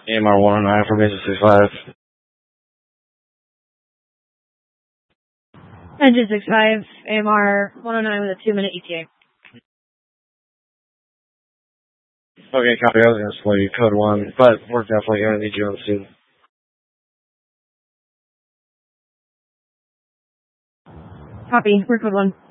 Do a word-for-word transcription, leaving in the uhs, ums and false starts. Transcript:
A M R one oh nine for Basic six five. Engine six five, A M R one oh nine with a two minute E T A. Okay, copy. I was going to slow you code one, but we're definitely going to need you on soon. Copy, we're code one.